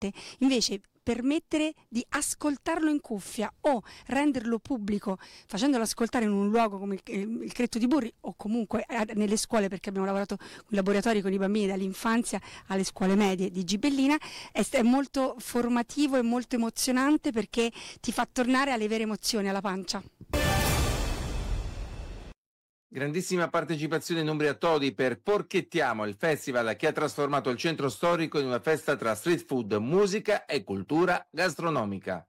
porchette, invece permettere di ascoltarlo in cuffia o renderlo pubblico facendolo ascoltare in un luogo come il Cretto di Burri o comunque nelle scuole, perché abbiamo lavorato in laboratori con i bambini dall'infanzia alle scuole medie di Gibellina, è molto formativo e molto emozionante perché ti fa tornare alle vere emozioni, alla pancia. Grandissima partecipazione in Umbria Todi per Porchettiamo, il festival che ha trasformato il centro storico in una festa tra street food, musica e cultura gastronomica.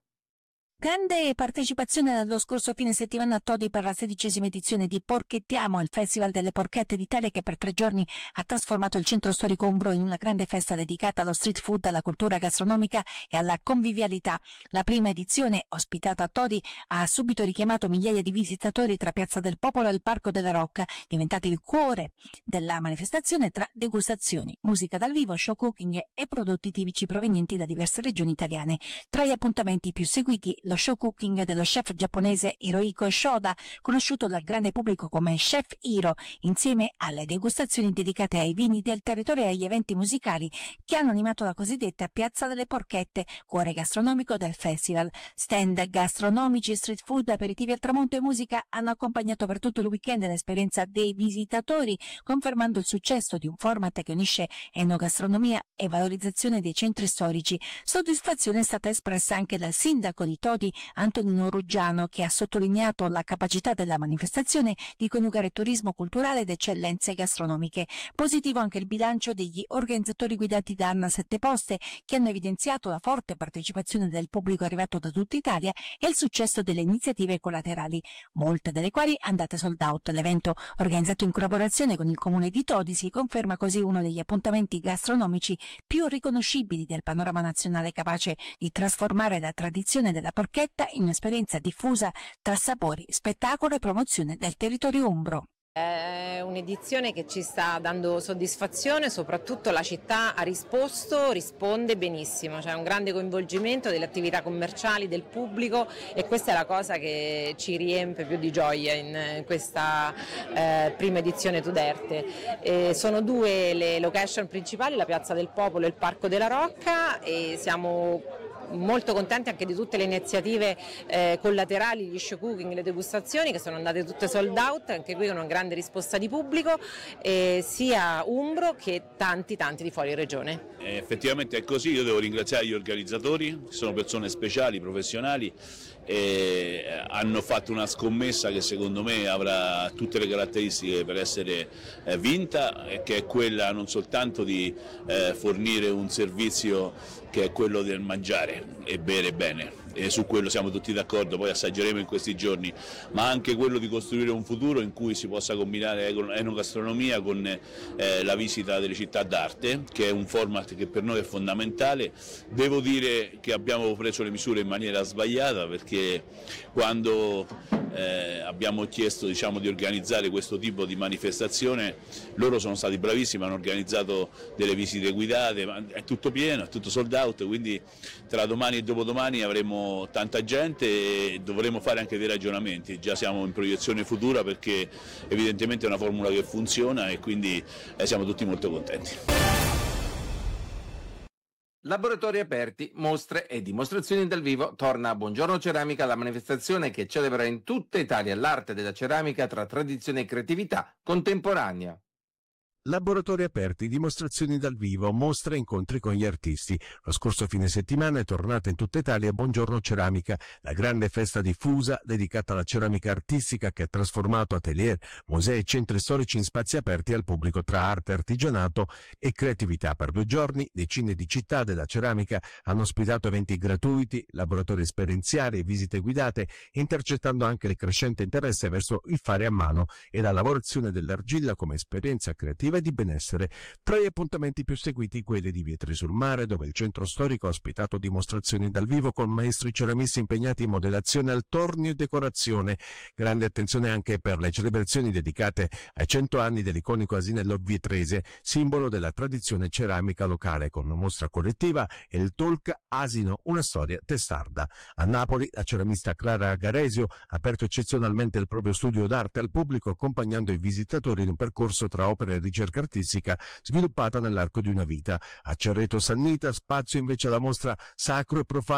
Grande partecipazione nello scorso fine settimana a Todi per la 16ª edizione di Porchettiamo, il Festival delle Porchette d'Italia che per 3 giorni ha trasformato il centro storico umbro in una grande festa dedicata allo street food, alla cultura gastronomica e alla convivialità. La prima edizione, ospitata a Todi, ha subito richiamato migliaia di visitatori tra Piazza del Popolo e il Parco della Rocca, diventati il cuore della manifestazione tra degustazioni, musica dal vivo, show cooking e prodotti tipici provenienti da diverse regioni italiane. Tra gli appuntamenti più seguiti, lo show cooking dello chef giapponese Hirohiko Shoda, conosciuto dal grande pubblico come Chef Hiro, insieme alle degustazioni dedicate ai vini del territorio e agli eventi musicali che hanno animato la cosiddetta Piazza delle Porchette, cuore gastronomico del festival. Stand gastronomici, street food, aperitivi al tramonto e musica hanno accompagnato per tutto il weekend l'esperienza dei visitatori, confermando il successo di un format che unisce enogastronomia e valorizzazione dei centri storici. Soddisfazione è stata espressa anche dal sindaco di Todi, Antonino Ruggiano, che ha sottolineato la capacità della manifestazione di coniugare turismo culturale ed eccellenze gastronomiche. Positivo anche il bilancio degli organizzatori guidati da Anna Setteposte, che hanno evidenziato la forte partecipazione del pubblico arrivato da tutta Italia e il successo delle iniziative collaterali, molte delle quali andate sold out. L'evento, organizzato in collaborazione con il comune di Todi, si conferma così uno degli appuntamenti gastronomici più riconoscibili del panorama nazionale, capace di trasformare la tradizione della porchetta in un'esperienza diffusa tra sapori, spettacolo e promozione del territorio umbro. È un'edizione che ci sta dando soddisfazione, soprattutto la città ha risponde benissimo, c'è un grande coinvolgimento delle attività commerciali, del pubblico, e questa è la cosa che ci riempie più di gioia in questa prima edizione Tuderte. Sono 2 le location principali, la Piazza del Popolo e il Parco della Rocca, e siamo molto contenti anche di tutte le iniziative collaterali, gli show cooking, le degustazioni che sono andate tutte sold out, anche qui con una grande risposta di pubblico, sia umbro che tanti di fuori regione. Effettivamente è così, io devo ringraziare gli organizzatori, sono persone speciali, professionali, e hanno fatto una scommessa che secondo me avrà tutte le caratteristiche per essere vinta, che è quella non soltanto di fornire un servizio che è quello del mangiare e bere bene, e su quello siamo tutti d'accordo, poi assaggeremo in questi giorni, ma anche quello di costruire un futuro in cui si possa combinare enogastronomia con la visita delle città d'arte, che è un format che per noi è fondamentale. Devo dire che abbiamo preso le misure in maniera sbagliata, perché quando abbiamo chiesto di organizzare questo tipo di manifestazione, loro sono stati bravissimi, hanno organizzato delle visite guidate, ma è tutto pieno, è tutto sold out, quindi tra domani e dopodomani avremo tanta gente e dovremo fare anche dei ragionamenti. Già siamo in proiezione futura, perché evidentemente è una formula che funziona e quindi siamo tutti molto contenti. Laboratori aperti, mostre e dimostrazioni dal vivo. Torna a Buongiorno Ceramica, la manifestazione che celebra in tutta Italia l'arte della ceramica tra tradizione e creatività contemporanea. Laboratori aperti, dimostrazioni dal vivo, mostre e incontri con gli artisti. Lo scorso fine settimana è tornata in tutta Italia Buongiorno Ceramica, la grande festa diffusa dedicata alla ceramica artistica che ha trasformato atelier, musei e centri storici in spazi aperti al pubblico tra arte, artigianato e creatività. Per 2 giorni decine di città della ceramica hanno ospitato eventi gratuiti, laboratori esperienziali e visite guidate, intercettando anche il crescente interesse verso il fare a mano e la lavorazione dell'argilla come esperienza creativa e di benessere. Tra gli appuntamenti più seguiti quelli di Vietri sul Mare, dove il centro storico ha ospitato dimostrazioni dal vivo con maestri ceramisti impegnati in modellazione al tornio e decorazione. Grande attenzione anche per le celebrazioni dedicate ai 100 anni dell'iconico asinello vietrese, simbolo della tradizione ceramica locale, con una mostra collettiva e il talk Asino, una storia testarda. A Napoli la ceramista Clara Garesio ha aperto eccezionalmente il proprio studio d'arte al pubblico, accompagnando i visitatori in un percorso tra opere ricercate ricerca artistica sviluppata nell'arco di una vita. A Cerreto Sannita spazio invece alla mostra Sacro e Profano